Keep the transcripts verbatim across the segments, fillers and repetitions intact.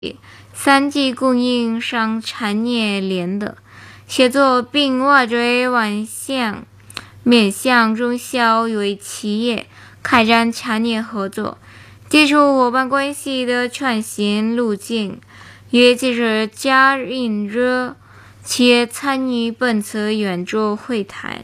三级供应商产业链的协作，并挖掘万象面向中小微企业开展产业合作，基础伙伴关系的创新路径。约即日加引热企业参与本次圆桌会谈。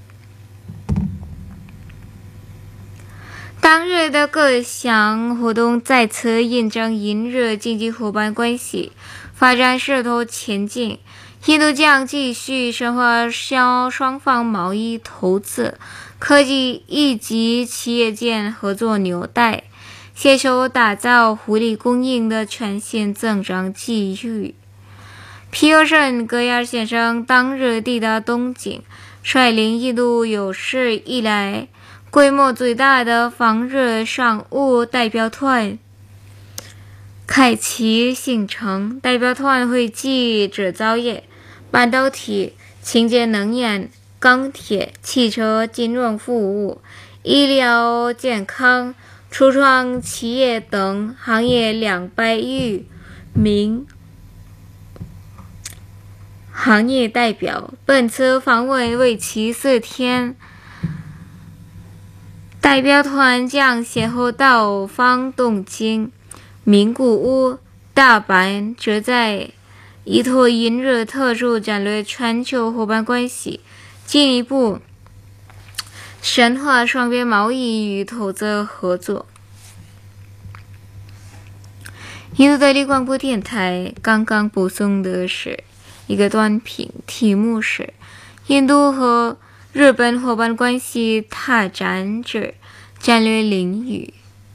当日的各项活动再次印证印日经济伙伴关系发展势头前进。印度将继续深化双方贸易、投资、科技以及企业间合作纽带，携手打造互利共赢的全新增长机遇。皮尤申·戈亚尔先生当日抵达东京，率领印度有史以来规模最大的访日商务代表团开启行程。代表团会及制造业、半导体、清洁能源、钢铁、汽车、金融服务、医疗健康、初创企业等行业两百余名行业代表。本次访问为期四天，代表团将先后到访东京、名古屋、大阪，旨在依托印日特殊战略全球伙伴关系，进一步深化双边贸易与投资合作。印度德里广播电台刚刚播送的是一个短评，题目是印度和日本伙伴关系拓展至战略领域。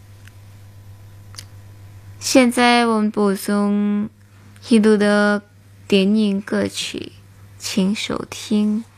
现在我们播送印度的电影歌曲，请收听。